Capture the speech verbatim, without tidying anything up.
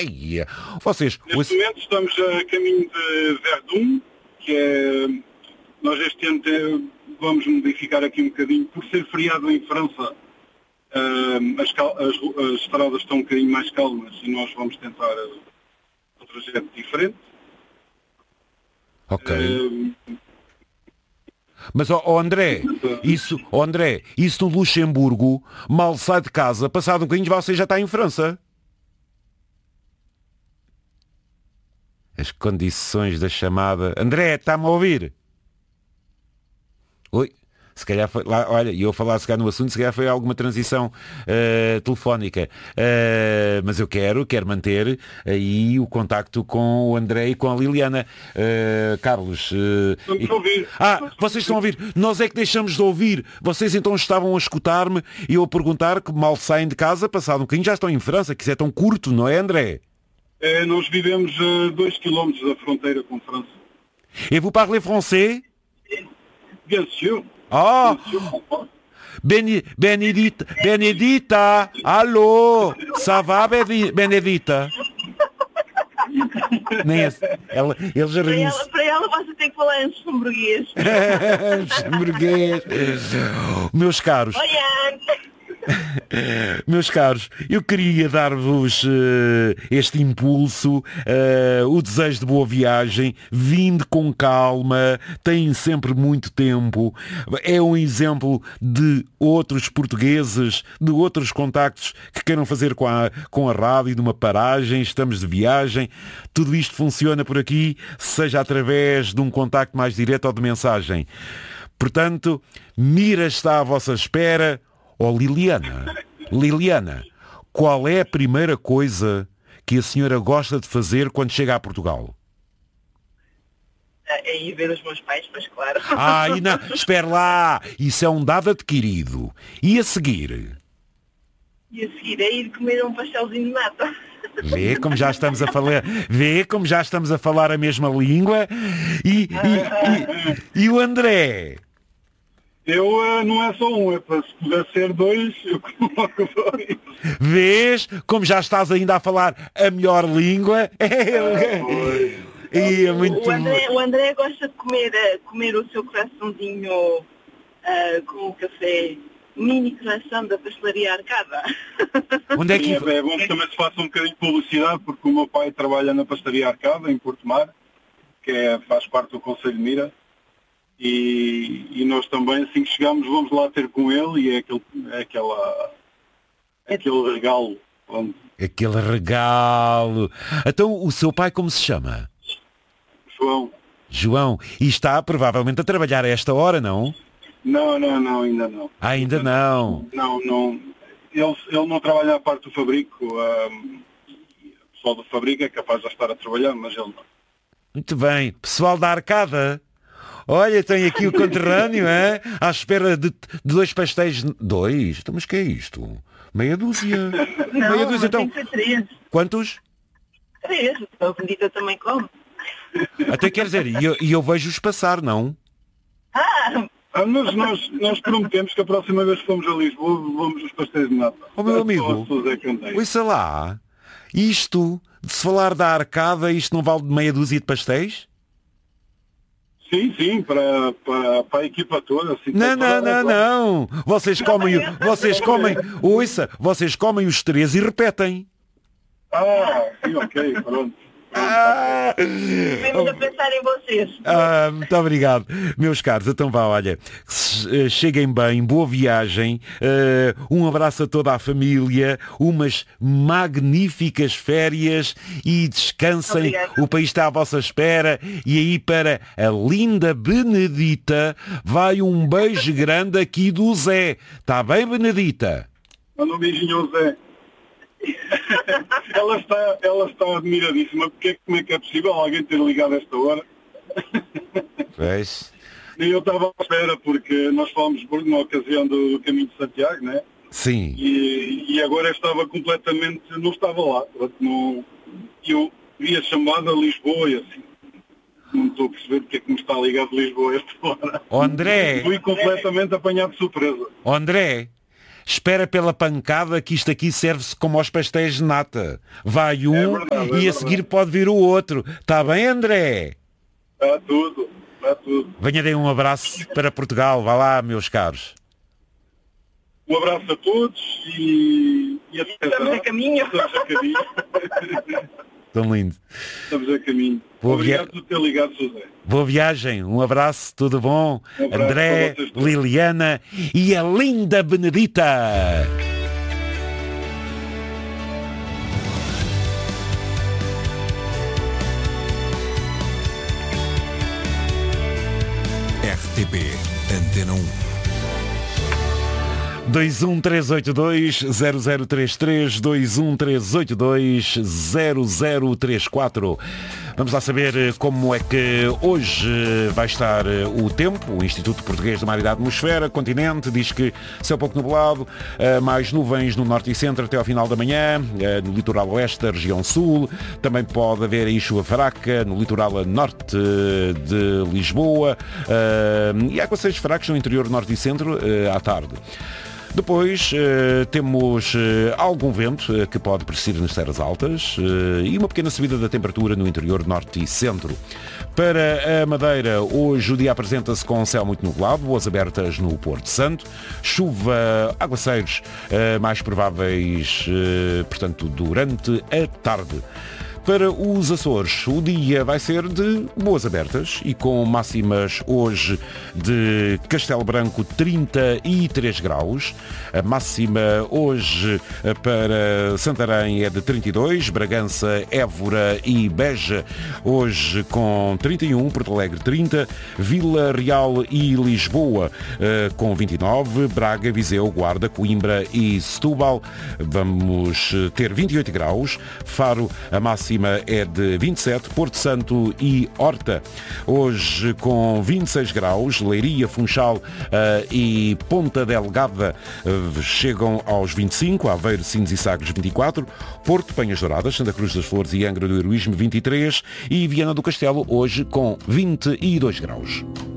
Ei, vocês... Neste momento estamos a caminho de Verdun, que é... Nós este ano te... vamos modificar aqui um bocadinho, por ser feriado em França, uh, as, cal... as, as estradas estão um bocadinho mais calmas e nós vamos tentar uh, um trajeto diferente. Ok. Uh... Mas, ó oh, oh André, isso, oh André, isso no Luxemburgo, mal sai de casa, passado um bocadinho você já está em França. As condições da chamada... André, está-me a ouvir? Oi? Se calhar foi... Lá, olha, e eu falar se calhar no assunto, se calhar foi alguma transição uh, telefónica. Uh, mas eu quero, quero manter aí o contacto com o André e com a Liliana. Uh, Carlos... Uh, Estamos a ouvir. Ah, vocês estão a ouvir. Nós é que deixamos de ouvir. Vocês então estavam a escutar-me e eu a perguntar que mal saem de casa, passado um bocadinho, já estão em França, que isso é tão curto, não é, André? É, nós vivemos a dois quilómetros da fronteira com França. Et vous parlez français? Bien sûr. Ah! Beni, Benedita, Benedita, alô, ça va, Benedita? Nem esse, ela, eles para, ela, para ela você tem que falar em luxemburguês. Luxemburguês. Meus caros. Meus caros, eu queria dar-vos uh, este impulso, uh, o desejo de boa viagem, vinde com calma, têm sempre muito tempo, é um exemplo de outros portugueses, de outros contactos que queiram fazer com a, com a rádio, de uma paragem, estamos de viagem, tudo isto funciona por aqui, seja através de um contacto mais direto ou de mensagem. Portanto, Mira está à vossa espera. Oh, Liliana, Liliana, qual é a primeira coisa que a senhora gosta de fazer quando chega a Portugal? É ir ver os meus pais, mas claro. Ah, e não, espera lá, isso é um dado adquirido. E a seguir? E a seguir é ir comer um pastelzinho de nata. Vê como já estamos a falar, vê como já estamos a falar a mesma língua. E, e, e, e o André? Eu, uh, não é só um, é para se puder ser dois, eu coloco dois. Vês como já estás ainda a falar a melhor língua? É, e é muito... o, André, o André gosta de comer, comer o seu coraçãozinho uh, com o café, mini coração da pastelaria Arcada. Onde é que... É, é bom que também se faça um bocadinho de publicidade, porque o meu pai trabalha na pastelaria Arcada, em Porto Mar, que é, faz parte do Conselho de Mira. E, e nós também, assim que chegamos, vamos lá ter com ele e é aquele, é aquela, aquele regalo. Onde... Aquele regalo. Então, o seu pai como se chama? João. João. E está provavelmente a trabalhar a esta hora, não? Não, não, não, ainda não. Ah, ainda não. Não, não. Ele, ele não trabalha na parte do fabrico. Um, o pessoal do fabrico é capaz de estar a trabalhar, mas ele não. Muito bem. Pessoal da Arcada. Olha, tem aqui o conterrâneo, é? À espera de, de dois pastéis. Dois? Então, mas que é isto? Meia dúzia. Não, Meia dúzia, então. Tem que ser três. Quantos? Três. A Benedita também come. Até quer dizer, e eu, e eu vejo-os passar, não? Ah! Ah, mas nós, nós prometemos que a próxima vez que formos a Lisboa, vamos os pastéis de nata. Oh, meu amigo, é ouça lá. Isto, de se falar da Arcada, isto não vale de meia dúzia de pastéis? Sim, sim, para, para, para a equipa toda. Assim, não, não, não, não. Vocês comem, vocês comem, ouça, vocês comem os três e repetem. Ah, sim, ok, pronto. Ah, Vamos a pensar em vocês. Ah, muito obrigado, meus caros. Então vá, olha, cheguem bem, boa viagem, uh, um abraço a toda a família, umas magníficas férias e descansem. Obrigada. O país está à vossa espera. E aí para a linda Benedita vai um beijo grande aqui do Zé. Está bem, Benedita? Manda um beijinho ao Zé. ela, está, ela está admiradíssima, porque como é que é possível alguém ter ligado a esta hora? Pois. E eu estava à espera, porque nós falamos na ocasião do, do Caminho de Santiago, né? Sim. E, e agora eu estava completamente, não estava lá. Não, eu vi a chamada Lisboa e assim, não estou a perceber porque é que me está ligado Lisboa a esta hora. Oh, André. Fui completamente apanhado de surpresa. Oh, André. espera pela pancada que isto aqui serve-se como aos pastéis de nata. Vai um É verdade, é e a verdade. seguir pode vir o outro. Está bem, André? Está tudo, está tudo. Venha, dê um abraço para Portugal. Vá lá, meus caros. Um abraço a todos e, e até Estamos já. a caminho. Estamos a caminho. Tão lindo. Estamos a caminho. Boa Obrigado via- por ter ligado, José. Boa viagem, um abraço, tudo bom? Um abraço André, para vocês todos. Liliana e a linda Benedita. R T P Antena um. dois um três oito dois zero zero três três, dois um três oito dois zero zero três quatro. Vamos lá saber eh, como é que hoje eh, vai estar eh, o tempo. O Instituto Português do Mar e da Atmosfera, continente, diz que céu pouco nublado, eh, mais nuvens no norte e centro até ao final da manhã, eh, no litoral oeste da região sul. Também pode haver aí chuva fraca no litoral a norte eh, de Lisboa, eh, e aguaceiros fracos no interior norte e centro eh, à tarde. Depois eh, temos eh, algum vento eh, que pode persistir nas terras altas eh, e uma pequena subida da temperatura no interior norte e centro. Para a Madeira, hoje o dia apresenta-se com céu muito nublado, boas abertas no Porto Santo, chuva, aguaceiros eh, mais prováveis, eh, portanto, durante a tarde. Para os Açores, o dia vai ser de boas abertas e com máximas hoje de Castelo Branco trinta e três graus. A máxima hoje para Santarém é de trinta e dois, Bragança, Évora e Beja hoje com trinta e um, Porto Alegre trinta, Vila Real e Lisboa eh, com vinte e nove, Braga, Viseu, Guarda, Coimbra e Setúbal vamos ter vinte e oito graus, Faro a máxima é de vinte e sete, Porto Santo e Horta hoje com vinte e seis graus, Leiria, Funchal uh, e Ponta Delgada uh, chegam aos vinte e cinco, Aveiro, Sines e Sagres vinte e quatro, Porto, Penhas Douradas, Santa Cruz das Flores e Angra do Heroísmo vinte e três e Viana do Castelo hoje com vinte e dois graus.